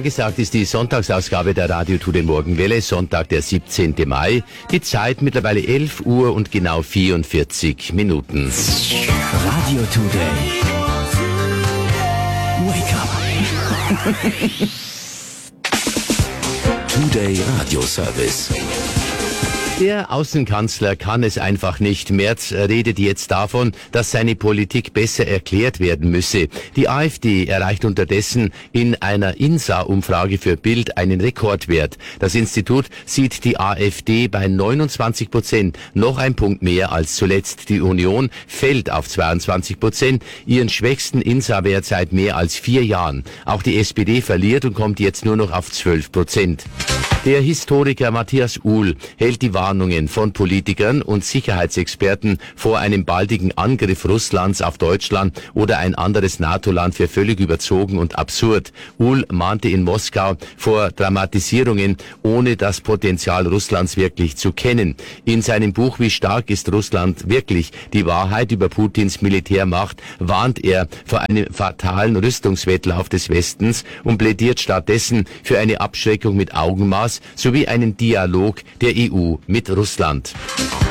Angesagt ist die Sonntagsausgabe der Radio to den Morgenwelle, Sonntag, der 17. Mai. Die Zeit mittlerweile 11 Uhr und genau 44 Minuten. Radio Today. Wake up. Today Radio Service. Der Außenkanzler kann es einfach nicht. Merz redet jetzt davon, dass seine Politik besser erklärt werden müsse. Die AfD erreicht unterdessen in einer INSA-Umfrage für Bild einen Rekordwert. Das Institut sieht die AfD bei 29%, noch ein Punkt mehr als zuletzt. Die Union fällt auf 22%, ihren schwächsten INSA-Wert seit mehr als 4 Jahren. Auch die SPD verliert und kommt jetzt nur noch auf 12%. Der Historiker Matthias Uhl hält die Warnungen von Politikern und Sicherheitsexperten vor einem baldigen Angriff Russlands auf Deutschland oder ein anderes NATO-Land für völlig überzogen und absurd. Uhl mahnte in Moskau vor Dramatisierungen, ohne das Potenzial Russlands wirklich zu kennen. In seinem Buch Wie stark ist Russland wirklich? Die Wahrheit über Putins Militärmacht warnt er vor einem fatalen Rüstungswettlauf des Westens und plädiert stattdessen für eine Abschreckung mit Augenmaß sowie einen Dialog der EU mit Russland.